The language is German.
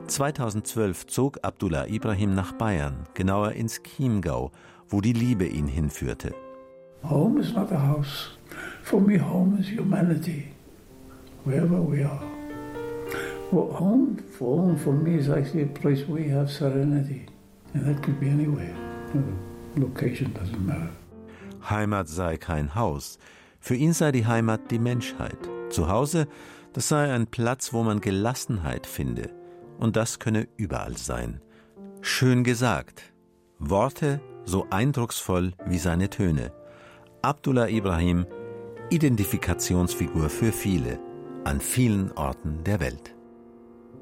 2012 zog Abdullah Ibrahim nach Bayern, genauer ins Chiemgau, wo die Liebe ihn hinführte. Home is not a house. For me, home is humanity, wherever we are. Home for me is actually a place where you have serenity, and that could be anywhere. Location doesn't matter. Heimat sei kein Haus. Für ihn sei die Heimat die Menschheit. Zu Hause, das sei ein Platz, wo man Gelassenheit finde. Und das könne überall sein. Schön gesagt. Worte so eindrucksvoll wie seine Töne. Abdullah Ibrahim, Identifikationsfigur für viele, an vielen Orten der Welt.